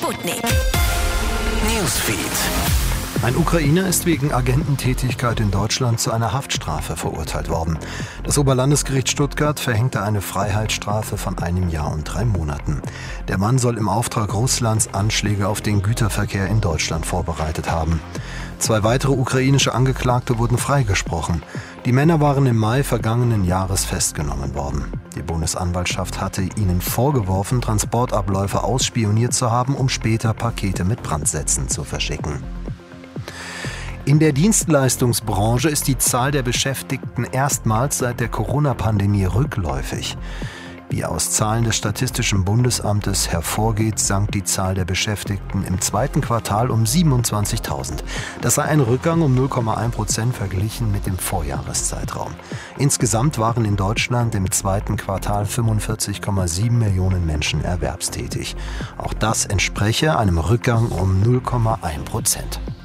Sputnik. Newsfeed. Ein Ukrainer ist wegen Agententätigkeit in Deutschland zu einer Haftstrafe verurteilt worden. Das Oberlandesgericht Stuttgart verhängte eine Freiheitsstrafe von 1 Jahr und 3 Monaten. Der Mann soll im Auftrag Russlands Anschläge auf den Güterverkehr in Deutschland vorbereitet haben. 2 weitere ukrainische Angeklagte wurden freigesprochen. Die Männer waren im Mai vergangenen Jahres festgenommen worden. Die Bundesanwaltschaft hatte ihnen vorgeworfen, Transportabläufe ausspioniert zu haben, um später Pakete mit Brandsätzen zu verschicken. In der Dienstleistungsbranche ist die Zahl der Beschäftigten erstmals seit der Corona-Pandemie rückläufig. Wie aus Zahlen des Statistischen Bundesamtes hervorgeht, sank die Zahl der Beschäftigten im 2. Quartal um 27.000. Das sei ein Rückgang um 0,1% verglichen mit dem Vorjahreszeitraum. Insgesamt waren in Deutschland im 2. Quartal 45,7 Millionen Menschen erwerbstätig. Auch das entspreche einem Rückgang um 0,1%.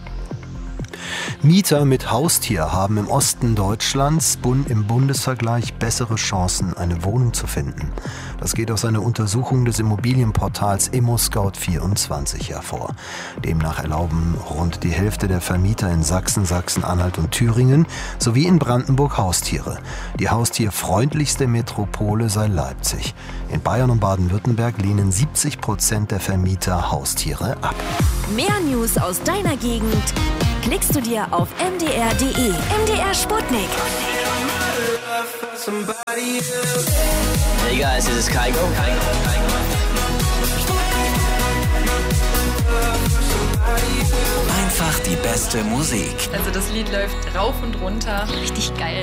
Mieter mit Haustier haben im Osten Deutschlands im Bundesvergleich bessere Chancen, eine Wohnung zu finden. Das geht aus einer Untersuchung des Immobilienportals ImmoScout24 hervor. Demnach erlauben rund die Hälfte der Vermieter in Sachsen, Sachsen-Anhalt und Thüringen sowie in Brandenburg Haustiere. Die haustierfreundlichste Metropole sei Leipzig. In Bayern und Baden-Württemberg lehnen 70% der Vermieter Haustiere ab. Mehr News aus deiner Gegend klickst du dir auf mdr.de. MDR Sputnik. Hey guys, this is Kygo. Einfach die beste Musik. Also das Lied läuft rauf und runter. Richtig geil.